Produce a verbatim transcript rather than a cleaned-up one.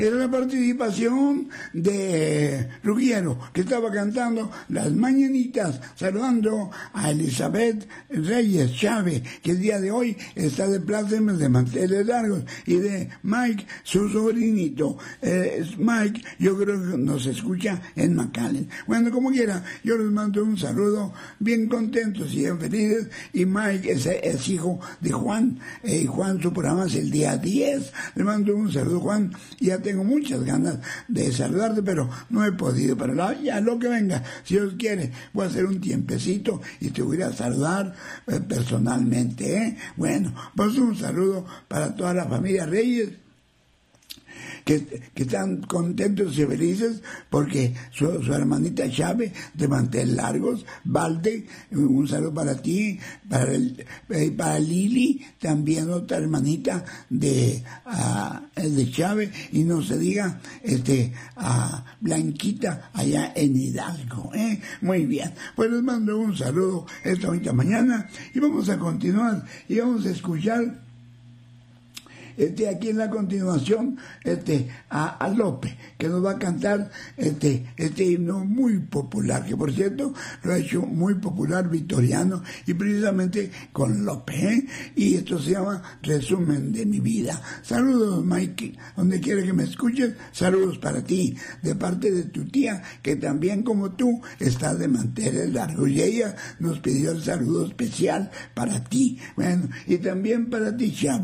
era la participación de Ruggiero, que estaba cantando Las Mañanitas, saludando a Elizabeth Reyes Chávez, que el día de hoy está de plácemes de manteles largos, y de Mike, su sobrinito. Eh, Mike, yo creo que nos escucha en McAllen. Bueno, como quiera, yo les mando un saludo, bien contentos y bien felices, y Mike es, es hijo de Juan, y eh, Juan, su programa es el día diez, le mando un saludo, Juan, ya tengo muchas ganas de saludarte, pero no he podido, pero la, ya lo que venga, si Dios quiere, voy a hacer un tiempecito y te voy a saludar eh, personalmente, ¿eh? Bueno, pues un saludo para toda la familia Reyes, Que, que están contentos y felices porque su, su hermanita Chávez de mantel largos, Valde, un saludo para ti, para, el, eh, para Lili, también otra hermanita de, uh, de Chávez, y no se diga este a Blanquita allá en Hidalgo, ¿eh? Muy bien, pues les mando un saludo esta bonita mañana y vamos a continuar y vamos a escuchar Este, aquí en la continuación este, a, a López, que nos va a cantar este, este himno muy popular, que por cierto lo ha hecho muy popular Victoriano, y precisamente con López, ¿eh? Y esto se llama Resumen de mi vida. Saludos, Mike, donde quiera que me escuches, saludos para ti, de parte de tu tía, que también como tú está de manteles largos, y ella nos pidió el saludo especial para ti, bueno, y también para ti, Chávez.